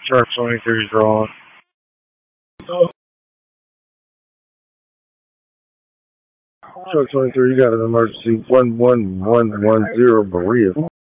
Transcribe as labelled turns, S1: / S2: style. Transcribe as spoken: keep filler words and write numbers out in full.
S1: Truck twenty-three is wrong. Truck twenty-three, you got an emergency one one one one zero Berea.